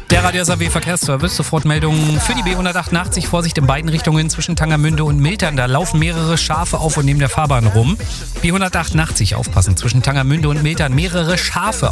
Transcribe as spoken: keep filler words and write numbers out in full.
Der Radio S A W Verkehrsservice, Sofortmeldungen für die B hundertachtundachtzig. Vorsicht in beiden Richtungen zwischen Tangermünde und Miltern. Da laufen mehrere Schafe auf und neben der Fahrbahn rum. B hundertachtundachtzig, aufpassen, zwischen Tangermünde und Miltern mehrere Schafe